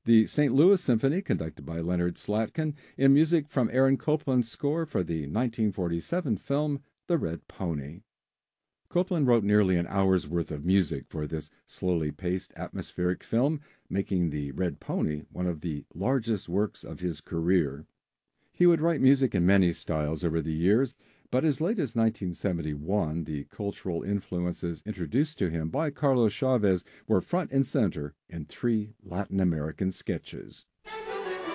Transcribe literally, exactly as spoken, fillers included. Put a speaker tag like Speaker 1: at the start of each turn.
Speaker 1: The Saint Louis Symphony, conducted by Leonard Slatkin, in music from Aaron Copland's score for the nineteen forty-seven film The Red Pony. Copland wrote nearly an hour's worth of music for this slowly paced atmospheric film, making The Red Pony one of the largest works of his career. He would write music in many styles over the years, but as late as nineteen seventy-one, the cultural influences introduced to him by Carlos Chavez were front and center in three Latin American sketches.